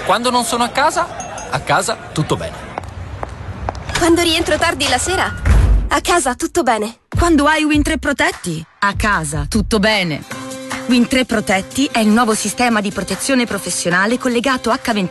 Quando non sono a casa tutto bene. Quando rientro tardi la sera, a casa tutto bene. Quando hai Win3 Protetti, a casa tutto bene. Win3 Protetti è il nuovo sistema di protezione professionale collegato H24